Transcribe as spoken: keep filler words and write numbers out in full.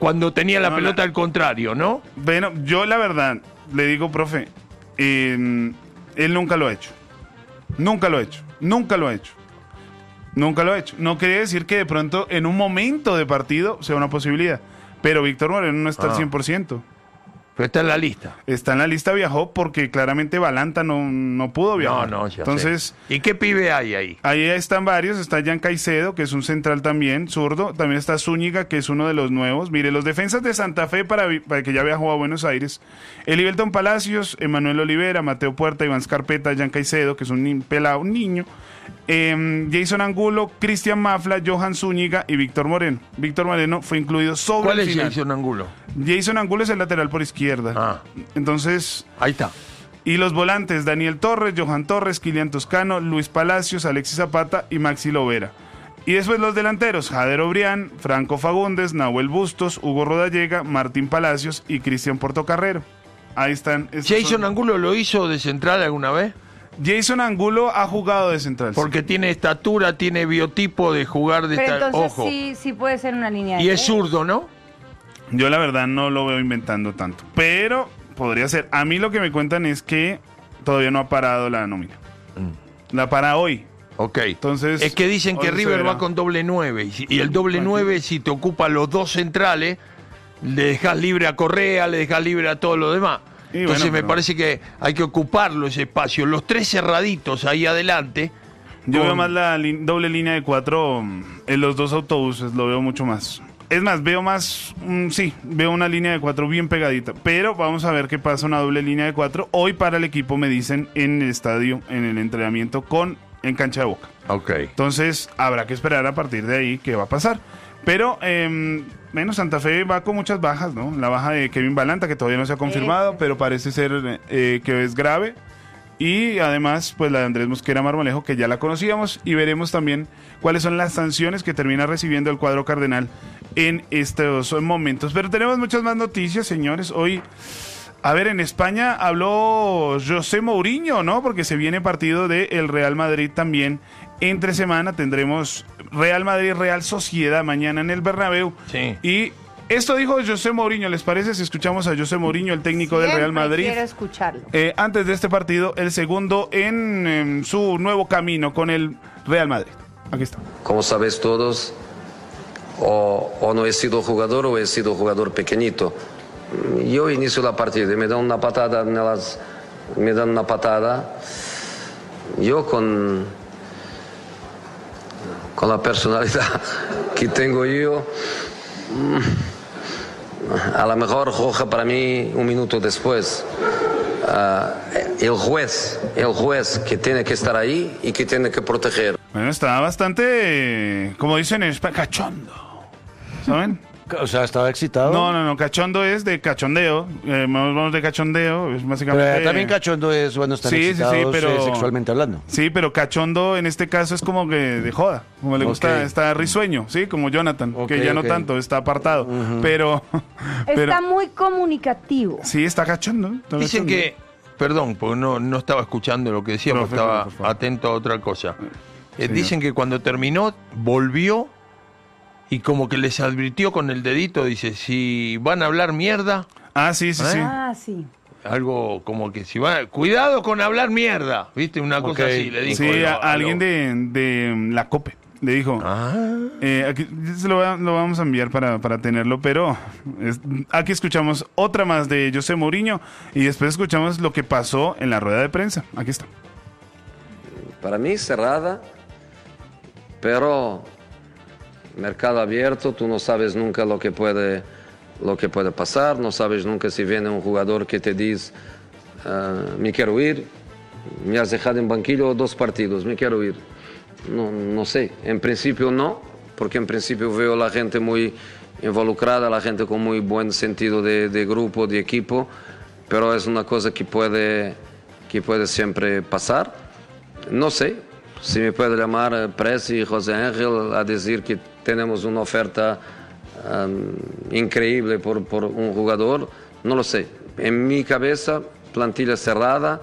cuando tenía la no, pelota la... al contrario, ¿no? Bueno, yo la verdad le digo, profe, eh, él nunca lo ha hecho. Nunca lo ha hecho. Nunca lo ha hecho. Nunca lo ha hecho. No quiere decir que de pronto en un momento de partido sea una posibilidad. Pero Víctor Moreno no está Ah. al cien por ciento. Pero está en la lista. Está en la lista, viajó porque claramente Balanta no, no pudo viajar. No, no, ya Entonces, sé. ¿Y qué pibe hay ahí? ahí están varios. Está Jan Caicedo, que es un central también, zurdo. También está Zúñiga, que es uno de los nuevos. Mire, los defensas de Santa Fe, para, para que ya viajó a Buenos Aires. Elivelton Palacios, Emanuel Olivera, Mateo Puerta, Iván Scarpeta, Jan Caicedo, que es un ni- pelado, un niño. Eh, Jason Angulo, Cristian Mafla, Johan Zúñiga y Víctor Moreno. Víctor Moreno fue incluido sobre ¿Cuál el es final. Jason Angulo? Jason Angulo es el lateral por izquierda. Ah. Entonces, Ahí está. y los volantes, Daniel Torres, Johan Torres, Kilian Toscano, Luis Palacios, Alexis Zapata y Maxi Lovera. Y después los delanteros, Jader Obrián, Franco Fagundes, Nahuel Bustos, Hugo Rodallega, Martín Palacios y Cristian Portocarrero. Ahí están. estos ¿Jason son- Angulo lo hizo de central alguna vez? Jason Angulo ha jugado de central. Porque sí. tiene estatura, tiene biotipo de jugar de Pero esta... entonces Ojo. sí, sí puede ser una línea de Y es tres. zurdo, ¿no? Yo la verdad no lo veo inventando tanto. Pero podría ser. A mí lo que me cuentan es que todavía no ha parado la nómina. La para hoy. Ok. Entonces, es que dicen que hoy se River verá. va con doble nueve. Y, si- y el doble nueve, si te ocupa los dos centrales, le dejas libre a Correa, le dejas libre a todo lo demás. Y Entonces bueno, me pero- parece que hay que ocuparlo ese espacio. Los tres cerraditos ahí adelante. Yo con- veo más la li- doble línea de cuatro mm, en los dos autobuses, lo veo mucho más. Es más, veo más, mm, sí, veo una línea de cuatro bien pegadita. Pero vamos a ver qué pasa una doble línea de cuatro. Hoy para el equipo me dicen en el estadio, en el entrenamiento con en cancha de Boca. Ok. Entonces habrá que esperar a partir de ahí qué va a pasar. Pero, eh, menos Santa Fe va con muchas bajas, ¿no? La baja de Kevin Balanta, que todavía no se ha confirmado, Ese. pero parece ser eh, que es grave. Y además, pues la de Andrés Mosquera Marmolejo, que ya la conocíamos, y veremos también cuáles son las sanciones que termina recibiendo el cuadro cardenal en estos momentos. Pero tenemos muchas más noticias, señores. Hoy, a ver, en España habló José Mourinho, ¿no? Porque se viene partido del Real Madrid también. Entre semana tendremos Real Madrid, Real Sociedad mañana en el Bernabéu. Sí. Y esto dijo José Mourinho, ¿les parece si escuchamos a José Mourinho, el técnico del Real Siempre Madrid? quiero escucharlo. Eh, antes de este partido, el segundo en, en su nuevo camino con el Real Madrid. Aquí está. Como sabéis todos, o, o no he sido jugador o he sido jugador pequeñito. Yo inicio la partida y me dan una patada, en las- me dan una patada. Yo con, con la personalidad que tengo yo, mm, a lo mejor roja para mí un minuto después. Ah, el juez, el juez que tiene que estar ahí y que tiene que proteger. Bueno, está bastante, eh, como dicen en España, cachondo. ¿Saben? O sea, estaba excitado. No, no, no, cachondo es de cachondeo. Eh, vamos vamos de cachondeo, es Pero básicamente... eh, también cachondo es cuando están Sí, sí, sí, excitados pero- eh, sexualmente hablando. Sí, pero cachondo en este caso es como que de joda, como le gusta, Ok. está risueño, sí, como Jonathan, Ok, que ya no ok. tanto, está apartado, pero, pero Está muy comunicativo. sí, está cachondo. está Dicen cachondo. que, perdón, porque no, no estaba escuchando lo que decía, porque Profe, estaba por favor. atento a otra cosa. Eh, Señor. dicen que cuando terminó, volvió y como que les advirtió con el dedito, dice, si van a hablar mierda, Ah, sí, sí, sí. Ah, sí. algo como que si van, cuidado con hablar mierda, ¿viste? Una cosa Ok. así, le dijo. Sí, lo- a, a lo- alguien de, de mm, la COPE le dijo, Ah, eh, aquí, se lo, va- lo vamos a enviar para, para tenerlo, pero es- aquí escuchamos otra más de José Mourinho y después escuchamos lo que pasó en la rueda de prensa. Aquí está. Para mí cerrada, pero mercado abierto, tú no sabes nunca lo que puede, lo que puede pasar, no sabes nunca si viene un jugador que te dice, "Ah, me quiero ir, me has dejado en banquillo dos partidos, me quiero ir". No, no sé, en principio no, porque en principio veo a la gente muy involucrada, la gente con muy buen sentido de, de grupo, de equipo, pero es una cosa que puede, que puede siempre pasar. No sé si me puede llamar eh, Presi y José Ángel a decir que tenemos una oferta um, increíble por, por un jugador, no lo sé. En mi cabeza, plantilla cerrada,